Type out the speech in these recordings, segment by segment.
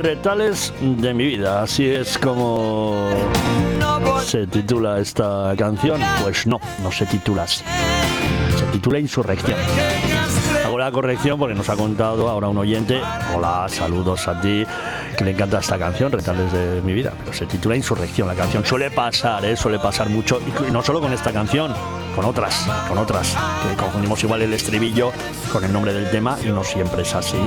Retales de mi vida, así es como se titula esta canción. Pues no se titula así, se titula Insurrección. Hago la corrección porque nos ha contado ahora un oyente, hola, saludos a ti, que le encanta esta canción, Retales de mi vida, pero se titula Insurrección la canción. Suele pasar mucho, y no solo con esta canción, con otras, que confundimos igual el estribillo con el nombre del tema y no siempre es así.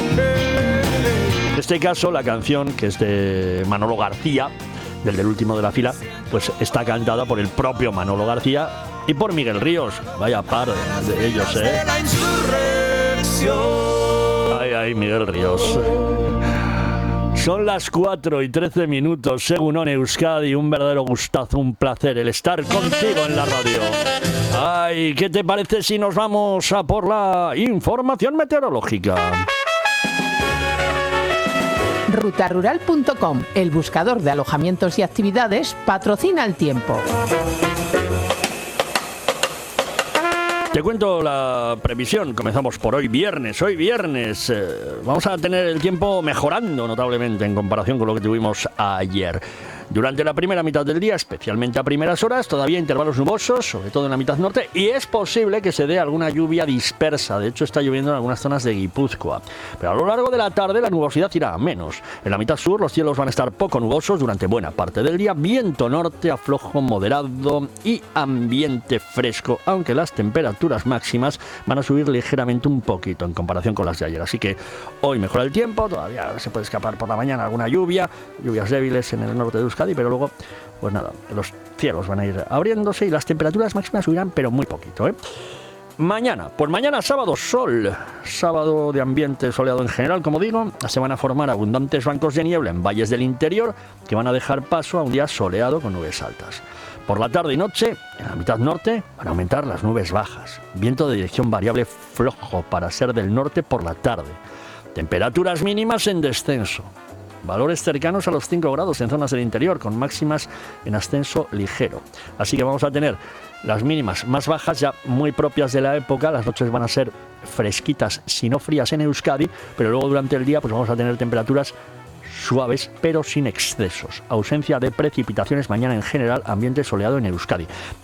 En este caso, la canción, que es de Manolo García, del último de la fila, pues está cantada por el propio Manolo García y por Miguel Ríos. Vaya par de ellos, Ay, Miguel Ríos. Son las 4:13, según On Euskadi, un verdadero gustazo, un placer el estar contigo en la radio. Ay, ¿qué te parece si nos vamos a por la información meteorológica? Rutarural.com, el buscador de alojamientos y actividades, patrocina el tiempo. Te cuento la previsión. Comenzamos por hoy viernes. Vamos a tener el tiempo mejorando notablemente en comparación con lo que tuvimos ayer. Durante la primera mitad del día, especialmente a primeras horas, todavía intervalos nubosos, sobre todo en la mitad norte, y es posible que se dé alguna lluvia dispersa. De hecho, está lloviendo en algunas zonas de Guipúzcoa. Pero a lo largo de la tarde la nubosidad irá a menos. En la mitad sur los cielos van a estar poco nubosos durante buena parte del día, viento norte a flojo moderado y ambiente fresco, aunque las temperaturas máximas van a subir ligeramente un poquito en comparación con las de ayer. Así que hoy mejora el tiempo, todavía se puede escapar por la mañana alguna lluvias débiles en el norte de Euskadi, pero luego, pues nada, los cielos van a ir abriéndose y las temperaturas máximas subirán, pero muy poquito, Mañana sábado, sol, sábado de ambiente soleado en general, como digo, se van a formar abundantes bancos de niebla en valles del interior que van a dejar paso a un día soleado con nubes altas. Por la tarde y noche, en la mitad norte, van a aumentar las nubes bajas, viento de dirección variable flojo para ser del norte por la tarde, temperaturas mínimas en descenso. Valores cercanos a los 5 grados en zonas del interior, con máximas en ascenso ligero. Así que vamos a tener las mínimas más bajas, ya muy propias de la época. Las noches van a ser fresquitas, si no frías en Euskadi, pero luego durante el día pues vamos a tener temperaturas suaves, pero sin excesos. Ausencia de precipitaciones mañana en general, ambiente soleado en Euskadi.